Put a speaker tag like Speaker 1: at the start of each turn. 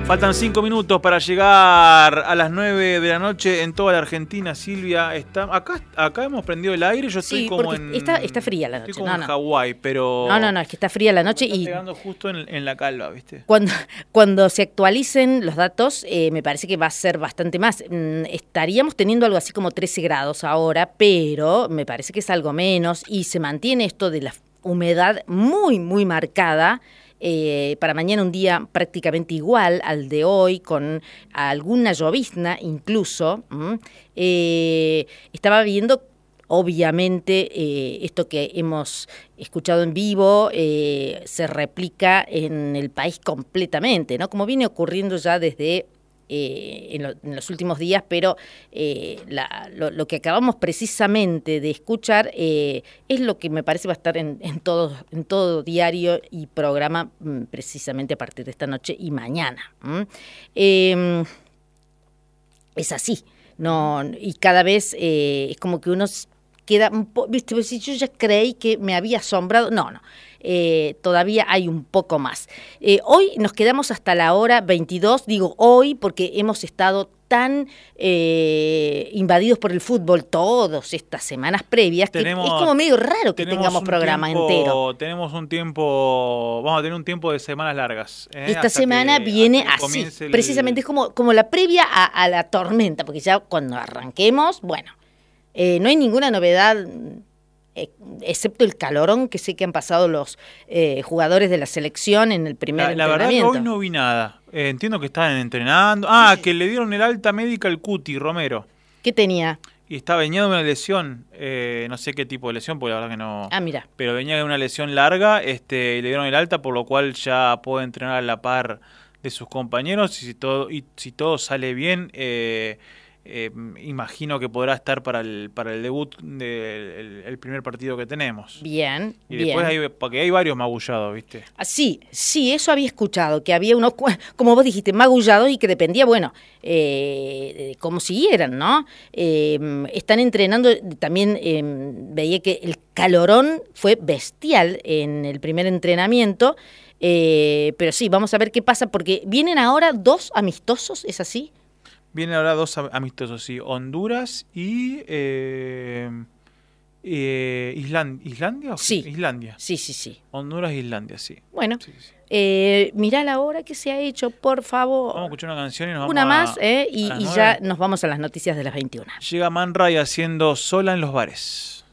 Speaker 1: Faltan 5 minutos para llegar a las 9 de la noche en toda la Argentina. Silvia, acá hemos prendido el aire. Yo estoy como en...
Speaker 2: Está fría la noche.
Speaker 1: Estoy como en Hawái, pero...
Speaker 2: No, es que está fría la noche
Speaker 1: está
Speaker 2: y...
Speaker 1: pegando justo en la calva, ¿viste?
Speaker 2: Cuando se actualicen los datos, me parece que va a ser bastante más. Estaríamos teniendo algo así como 13 grados ahora, pero me parece que es algo menos y se mantiene esto de la humedad muy, muy marcada. Para mañana un día prácticamente igual al de hoy, con alguna llovizna incluso. Estaba viendo, obviamente, esto que hemos escuchado en vivo se replica en el país completamente, ¿no? Como viene ocurriendo ya desde... en los últimos días, pero lo que acabamos precisamente de escuchar es lo que me parece va a estar en todo diario y programa precisamente a partir de esta noche y mañana. Es así, no, y cada vez es como que uno queda un poco, ¿viste? Si yo ya creí que me había asombrado, no. Todavía hay un poco más. Hoy nos quedamos hasta la hora 22, digo hoy porque hemos estado tan invadidos por el fútbol todas estas semanas previas que es como medio raro que tengamos programa entero.
Speaker 1: Tenemos un tiempo, vamos a tener un tiempo de semanas largas.
Speaker 2: Esta semana viene así, precisamente es como la previa a la tormenta, porque ya cuando arranquemos, bueno, no hay ninguna novedad, excepto el calorón que sé que han pasado los jugadores de la selección en el primer entrenamiento.
Speaker 1: La verdad que hoy no vi nada. Entiendo que estaban entrenando. Que le dieron el alta médica al Cuti Romero.
Speaker 2: ¿Qué tenía?
Speaker 1: Y venía de una lesión, no sé qué tipo de lesión, porque la verdad que no...
Speaker 2: Mira.
Speaker 1: Pero venía de una lesión larga, y le dieron el alta, por lo cual ya puede entrenar a la par de sus compañeros. Y si todo sale bien... imagino que podrá estar para el debut del primer partido que tenemos.
Speaker 2: Bien,
Speaker 1: y después porque hay varios magullados, ¿viste?
Speaker 2: Sí, eso había escuchado, que había unos, como vos dijiste, magullados y que dependía, bueno, cómo siguieran, ¿no? Están entrenando, también veía que el calorón fue bestial en el primer entrenamiento, pero sí, vamos a ver qué pasa, porque vienen ahora 2 amistosos, ¿es así?
Speaker 1: Vienen ahora 2 amistosos, sí. Honduras y ¿Islandia?
Speaker 2: Sí.
Speaker 1: Islandia.
Speaker 2: Sí.
Speaker 1: Honduras e Islandia, sí.
Speaker 2: Bueno,
Speaker 1: sí.
Speaker 2: Mirá la hora que se ha hecho, por favor.
Speaker 1: Vamos a escuchar una canción y nos vamos
Speaker 2: una más, y ya nos vamos a las noticias de las 21.
Speaker 1: Llega Man Ray haciendo Sola en los bares.